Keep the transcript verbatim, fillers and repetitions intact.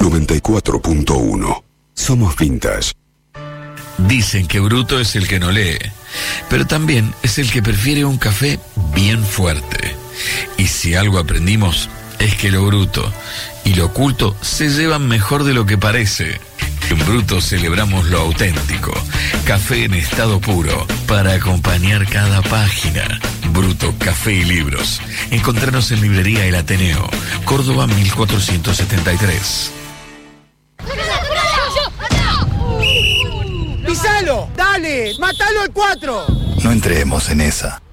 noventa y cuatro punto uno. Somos Vintage. Dicen que bruto es el que no lee, pero también es el que prefiere un café bien fuerte. Y si algo aprendimos, es que lo bruto y lo oculto se llevan mejor de lo que parece. En Bruto celebramos lo auténtico. Café en estado puro para acompañar cada página. Bruto, café y libros. Encontranos en Librería El Ateneo, Córdoba mil cuatrocientos setenta y tres. ¡Pisalo! ¡Dale! ¡Matalo al cuatro! No entremos en esa.